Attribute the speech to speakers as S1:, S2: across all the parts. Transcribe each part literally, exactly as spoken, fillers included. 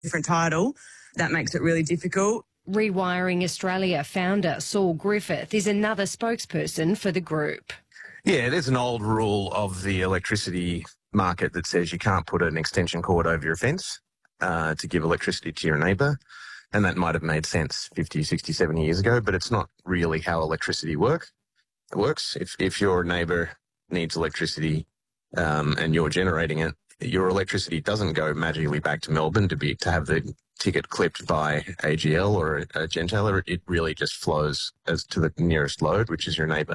S1: different title. That makes it really difficult.
S2: Rewiring Australia founder Saul Griffith is another spokesperson for the group.
S3: Yeah, there's an old rule of the electricity market that says you can't put an extension cord over your fence uh, to give electricity to your neighbour. And that might have made sense fifty, sixty, seventy years ago, but it's not really how electricity work. It works. If, if your neighbour needs electricity um, and you're generating it, your electricity doesn't go magically back to Melbourne to be to have the ticket clipped by A G L or a, a gentailer. It really just flows as to the nearest load, which is your neighbour.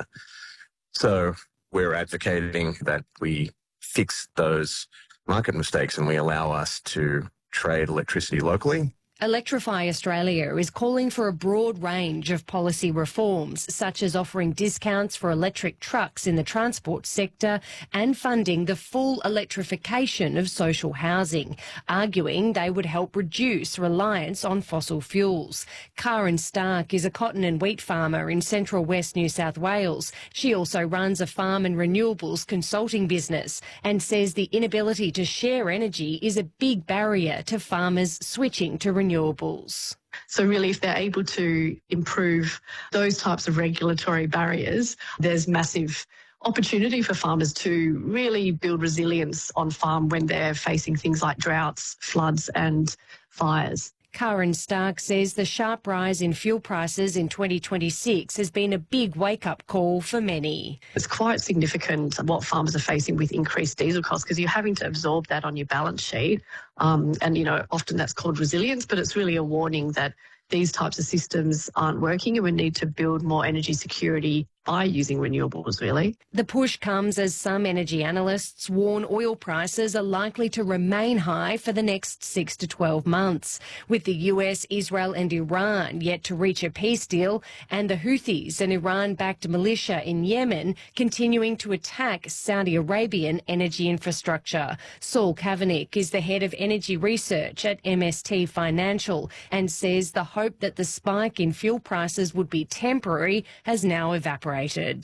S3: So we're advocating that we fix those market mistakes and we allow us to trade electricity locally.
S2: Electrify Australia is calling for a broad range of policy reforms, such as offering discounts for electric trucks in the transport sector and funding the full electrification of social housing, arguing they would help reduce reliance on fossil fuels. Karen Stark is a cotton and wheat farmer in central west New South Wales. She also runs a farm and renewables consulting business and says the inability to share energy is a big barrier to farmers switching to renewables. Renewables.
S4: So really, if they're able to improve those types of regulatory barriers, there's massive opportunity for farmers to really build resilience on farm when they're facing things like droughts, floods and fires.
S2: Karen Stark says the sharp rise in fuel prices in twenty twenty-six has been a big wake-up call for many.
S4: It's quite significant what farmers are facing with increased diesel costs because you're having to absorb that on your balance sheet. Um, and, you know, often that's called resilience, but it's really a warning that these types of systems aren't working and we need to build more energy security by using renewables, really.
S2: The push comes as some energy analysts warn oil prices are likely to remain high for the next six to twelve months, with the U S, Israel and Iran yet to reach a peace deal and the Houthis, an Iran-backed militia in Yemen, continuing to attack Saudi Arabian energy infrastructure. Saul Kavanagh is the head of energy research at M S T Financial and says the hope that the spike in fuel prices would be temporary has now evaporated.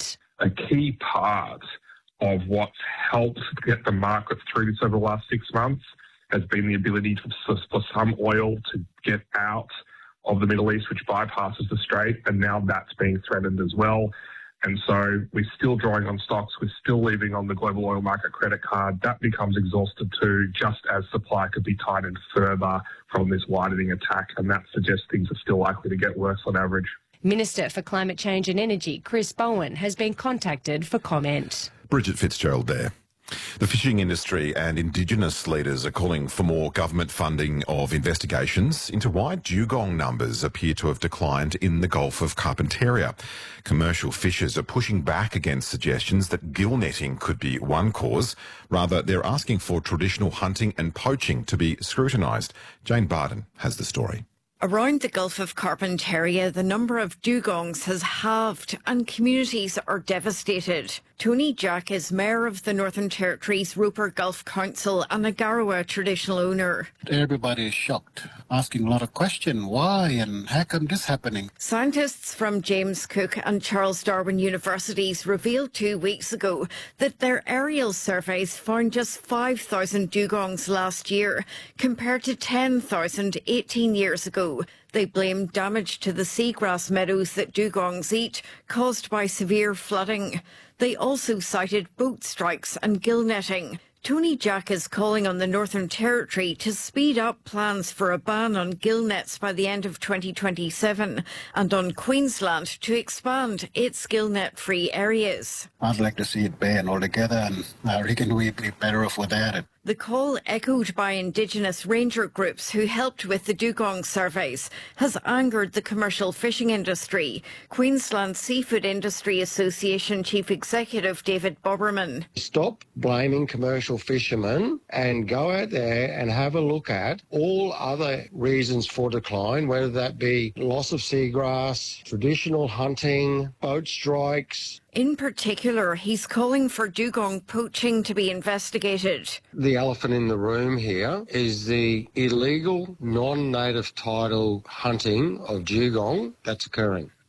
S5: A key part of what's helped get the market through this over the last six months has been the ability to, for some oil to get out of the Middle East, which bypasses the Strait, and now that's being threatened as well. And so we're still drawing on stocks, we're still leaving on the global oil market credit card. That becomes exhausted too, just as supply could be tightened further from this widening attack, and that suggests things are still likely to get worse on average.
S2: Minister for Climate Change and Energy, Chris Bowen, has been contacted for comment.
S6: Bridget Fitzgerald there. The fishing industry and Indigenous leaders are calling for more government funding of investigations into why dugong numbers appear to have declined in the Gulf of Carpentaria. Commercial fishers are pushing back against suggestions that gill netting could be one cause. Rather, they're asking for traditional hunting and poaching to be scrutinised. Jane Barden has the story.
S7: Around the Gulf of Carpentaria, the number of dugongs has halved and communities are devastated. Tony Jack is mayor of the Northern Territory's Roper Gulf Council and a Garrawa traditional owner.
S8: Everybody is shocked, asking a lot of questions. Why and how come this happening?
S7: Scientists from James Cook and Charles Darwin Universities revealed two weeks ago that their aerial surveys found just five thousand dugongs last year, compared to ten thousand eighteen years ago. They blamed damage to the seagrass meadows that dugongs eat, caused by severe flooding. They also cited boat strikes and gill netting. Tony Jack is calling on the Northern Territory to speed up plans for a ban on gill nets by the end of twenty twenty-seven and on Queensland to expand its gill net-free areas.
S8: I'd like to see it banned altogether, and I reckon we'd be better off without it.
S7: The call, echoed by Indigenous ranger groups who helped with the dugong surveys, has angered the commercial fishing industry. Queensland Seafood Industry Association Chief Executive David Boberman.
S9: Stop blaming commercial fishermen and go out there and have a look at all other reasons for decline, whether that be loss of seagrass, traditional hunting, boat strikes.
S7: In particular, he's calling for dugong poaching to be investigated.
S9: The elephant in the room here is the illegal, non-native title hunting of dugong that's occurring.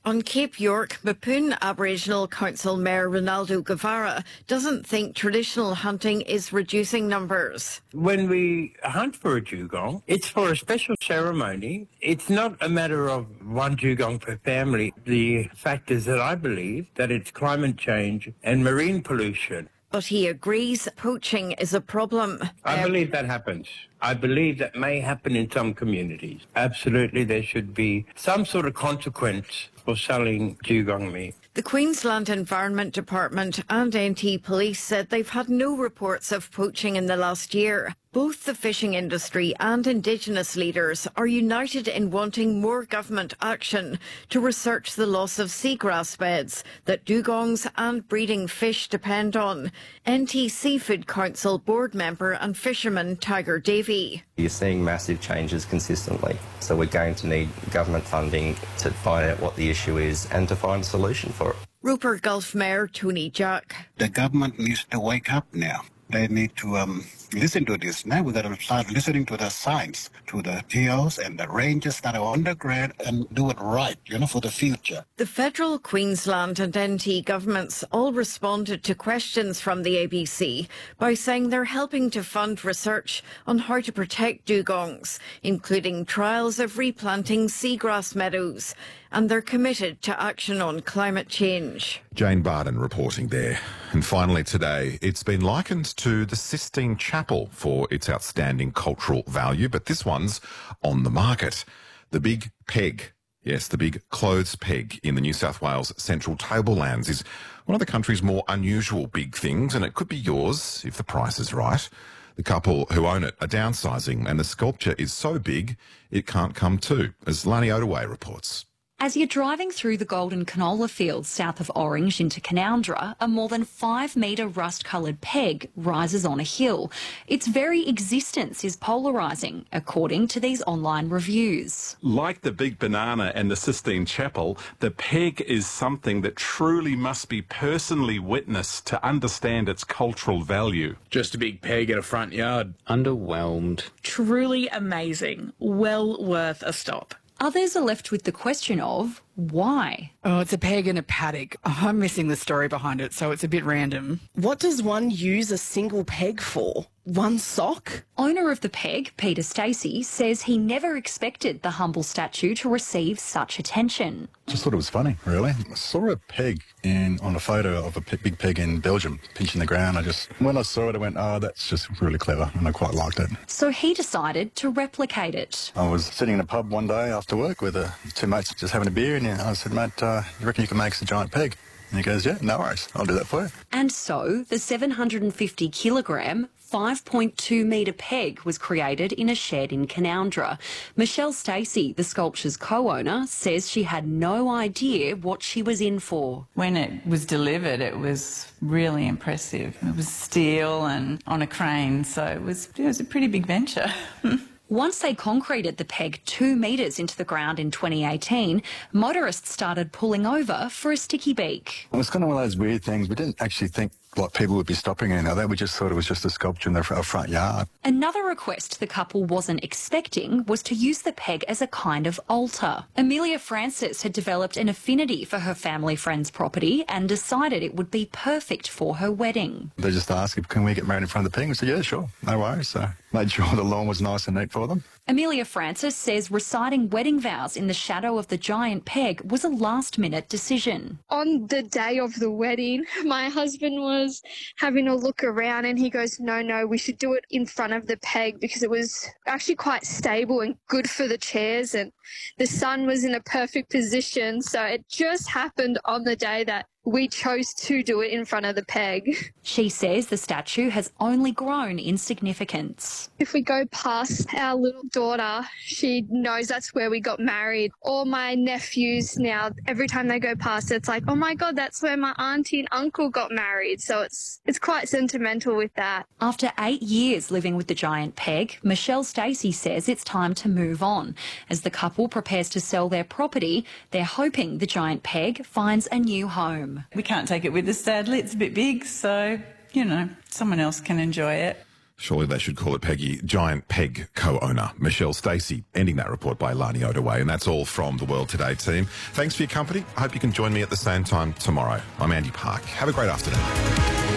S7: On Cape York, Mapoon Aboriginal Council Mayor Ronaldo Guevara doesn't think traditional hunting is reducing numbers.
S10: When we hunt for a dugong, it's for a special ceremony. It's not a matter of one dugong per family. The fact is that I believe that it's climate change and marine pollution.
S7: But he agrees poaching is a problem.
S10: I
S7: Um,
S10: believe that happens. I believe that may happen in some communities. Absolutely, there should be some sort of consequence for selling dugong meat.
S7: The Queensland Environment Department and N T Police said they've had no reports of poaching in the last year. Both the fishing industry and Indigenous leaders are united in wanting more government action to research the loss of seagrass beds that dugongs and breeding fish depend on. N T Seafood Council board member and fisherman Tiger Davey.
S11: You're seeing massive changes consistently, so we're going to need government funding to find out what the issue is and to find a solution for it.
S7: Rupert Gulf Mayor Tony Jack.
S8: The government needs to wake up now. They need to um, listen to this. Now we've got to start listening to the science, to the T Os and the rangers that are underground and do it right, you know, for the future.
S7: The federal, Queensland and N T governments all responded to questions from the A B C by saying they're helping to fund research on how to protect dugongs, including trials of replanting seagrass meadows, and they're committed to action on climate change.
S6: Jane Barden reporting there. And finally today, it's been likened to the Sistine Chapel for its outstanding cultural value, but this one's on the market. The Big Peg. Yes, the big clothes peg in the New South Wales Central Tablelands is one of the country's more unusual big things, and it could be yours if the price is right. The couple who own it are downsizing, and the sculpture is so big it can't come to, as Lani Ottaway reports.
S12: As you're driving through the golden canola fields south of Orange into Canoundra, a more than five metre rust-coloured peg rises on a hill. Its very existence is polarising, according to these online reviews.
S13: Like the Big Banana and the Sistine Chapel, the peg is something that truly must be personally witnessed to understand its cultural value.
S14: Just a big peg in a front yard. Underwhelmed.
S15: Truly amazing. Well worth a stop.
S12: Others are left with the question of why.
S16: Oh, it's a peg in a paddock. Oh, I'm missing the story behind it, so it's a bit random.
S1: What does one use a single peg for? One sock?
S12: Owner of the peg, Peter Stacey, says he never expected the humble statue to receive such attention.
S17: Just thought it was funny, really. I saw a peg in on a photo of a pe- big peg in Belgium, pinching the ground. I just, when I saw it, I went, oh, that's just really clever, and I quite liked it.
S12: So he decided to replicate it.
S17: I was sitting in a pub one day after work with uh, two mates just having a beer, and I said, mate, uh, you reckon you can make us a giant peg? And he goes, yeah, no worries, I'll do that for you.
S12: And so the seven hundred fifty kilogram, five point two metre peg was created in a shed in Canoundra. Michelle Stacey, the sculpture's co-owner, says she had no idea what she was in for.
S18: When it was delivered, it was really impressive. It was steel and on a crane, so it was, it was a pretty big venture.
S12: Once they concreted the peg two metres into the ground in twenty eighteen, motorists started pulling over for a sticky beak.
S17: It was kind of one of those weird things. We didn't actually think like people would be stopping any of that. We just thought it was just a sculpture in their front yard.
S12: Another request the couple wasn't expecting was to use the peg as a kind of altar. Amelia Francis had developed an affinity for her family friend's property and decided it would be perfect for her wedding.
S17: They just asked, can we get married in front of the peg? We said, yeah, sure, no worries. So made sure the lawn was nice and neat for them.
S12: Amelia Francis says reciting wedding vows in the shadow of the giant peg was a last-minute decision.
S19: On the day of the wedding, my husband was having a look around and he goes, no, no, we should do it in front of the peg because it was actually quite stable and good for the chairs and the sun was in a perfect position. So it just happened on the day that we chose to do it in front of the peg.
S12: She says the statue has only grown in significance.
S19: If we go past our little daughter, she knows that's where we got married. All my nephews now, every time they go past, it's like, oh my God, that's where my auntie and uncle got married. So it's it's quite sentimental with that.
S12: After eight years living with the giant peg, Michelle Stacey says it's time to move on. As the couple prepares to sell their property, they're hoping the giant peg finds a new home.
S18: We can't take it with us, sadly. It's a bit big, so, you know, someone else can enjoy it.
S6: Surely they should call it Peggy. Giant Peg co-owner Michelle Stacey, ending that report by Lani Odaway. And that's all from the World Today team. Thanks for your company. I hope you can join me at the same time tomorrow. I'm Andy Park. Have a great afternoon.